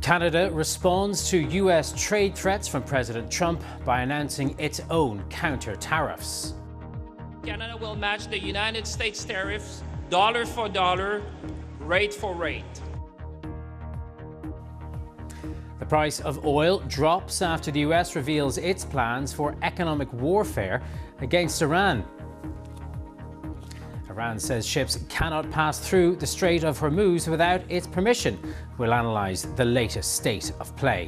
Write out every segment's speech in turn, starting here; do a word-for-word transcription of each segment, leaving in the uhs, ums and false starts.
Canada responds to U S trade threats from President Trump by announcing its own counter-tariffs. Canada will match the United States tariffs dollar for dollar, rate for rate. The price of oil drops after the U S reveals its plans for economic warfare against Iran. Iran says ships cannot pass through the Strait of Hormuz without its permission. We'll analyse the latest state of play.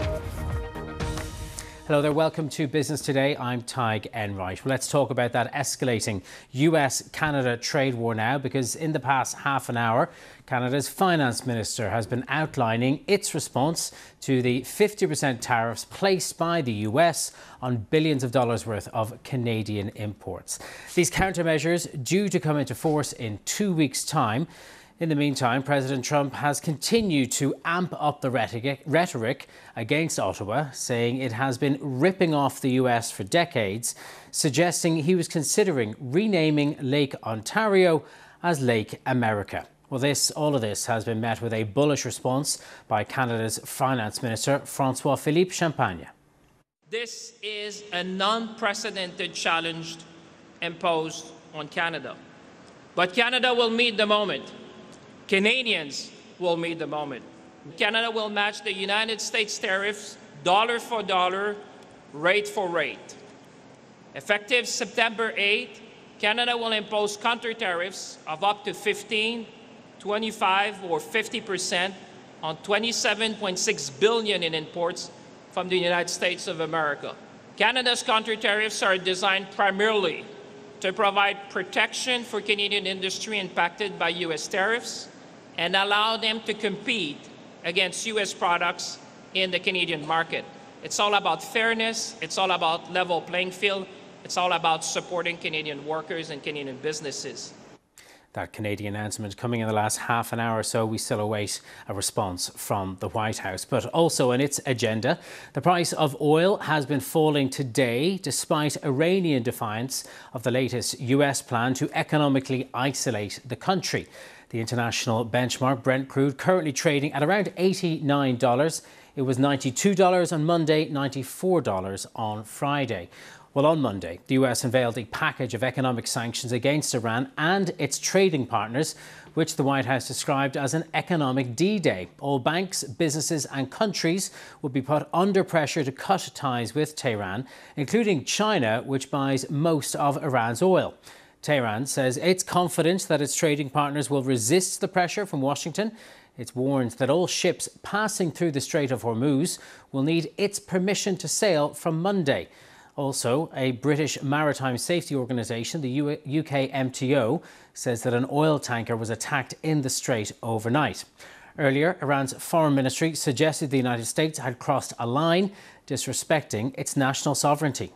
Hello there, welcome to Business Today. I'm Tig Enright. Well, let's talk about that escalating U S Canada trade war now, because in the past half an hour, Canada's finance minister has been outlining its response to the fifty percent tariffs placed by the U S on billions of dollars worth of Canadian imports. These countermeasures due to come into force in two weeks' time. In the meantime, President Trump has continued to amp up the rhetoric against Ottawa, saying it has been ripping off the U S for decades, suggesting he was considering renaming Lake Ontario as Lake America. Well, this, all of this has been met with a bullish response by Canada's Finance Minister, François-Philippe Champagne. This is an unprecedented challenge imposed on Canada. But Canada will meet the moment. Canadians will meet the moment. Canada will match the United States tariffs dollar for dollar, rate for rate. Effective September eighth, Canada will impose counter tariffs of up to fifteen, twenty-five, or fifty percent on twenty-seven point six billion dollars in imports from the United States of America. Canada's counter tariffs are designed primarily to provide protection for Canadian industry impacted by U S tariffs and allow them to compete against U S products in the Canadian market. It's all about fairness, it's all about level playing field, it's all about supporting Canadian workers and Canadian businesses. That Canadian announcement coming in the last half an hour or so. We still await a response from the White House. But also in its agenda, the price of oil has been falling today despite Iranian defiance of the latest U S plan to economically isolate the country. The international benchmark Brent crude currently trading at around eighty-nine dollars. It was ninety-two dollars on Monday, ninety-four dollars on Friday. Well, on Monday, the U S unveiled a package of economic sanctions against Iran and its trading partners, which the White House described as an economic D-Day. All banks, businesses and countries would be put under pressure to cut ties with Tehran, including China, which buys most of Iran's oil. Tehran says it's confident that its trading partners will resist the pressure from Washington. It's warned that all ships passing through the Strait of Hormuz will need its permission to sail from Monday. Also, a British maritime safety organisation, the U K M T O, says that an oil tanker was attacked in the strait overnight. Earlier, Iran's foreign ministry suggested the United States had crossed a line, disrespecting its national sovereignty.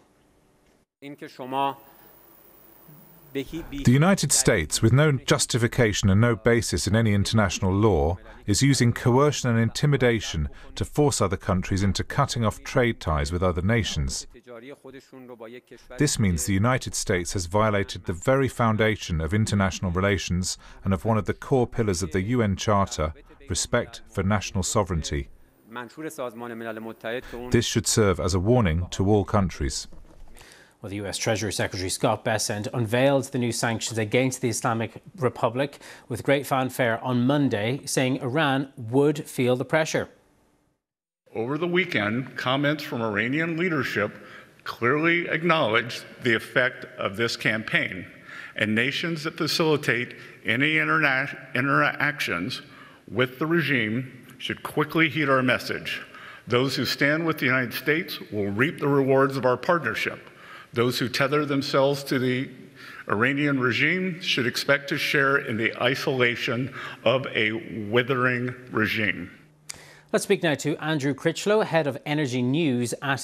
The United States, with no justification and no basis in any international law, is using coercion and intimidation to force other countries into cutting off trade ties with other nations. This means the United States has violated the very foundation of international relations and of one of the core pillars of the U N Charter, respect for national sovereignty. This should serve as a warning to all countries. Well, the U S Treasury Secretary Scott Bessent unveiled the new sanctions against the Islamic Republic with great fanfare on Monday, saying Iran would feel the pressure. Over the weekend, comments from Iranian leadership clearly acknowledged the effect of this campaign, and nations that facilitate any interna- interactions with the regime should quickly heed our message. Those who stand with the United States will reap the rewards of our partnership. Those who tether themselves to the Iranian regime should expect to share in the isolation of a withering regime. Let's speak now to Andrew Critchlow, head of Energy News at